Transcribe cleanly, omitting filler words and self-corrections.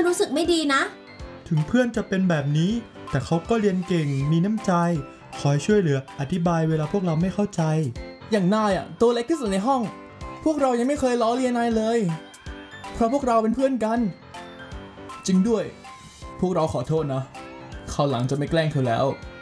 รู้สึกไม่ดีนะถึงเพื่อนจะเป็นแบบนี้แต่เขาก็เรียนเก่งมีน้ำใจคอยช่วยเหลืออธิบายเวลาพวกเราไม่เข้าใจอย่างนายตัวเล็กที่สุดในห้องพวกเรายังไม่เคยล้อเลียนนายเลยเพราะพวกเราเป็นเพื่อนกันจริงด้วยพวกเราขอโทษนะคราวหลังจะไม่แกล้งเธอแล้ว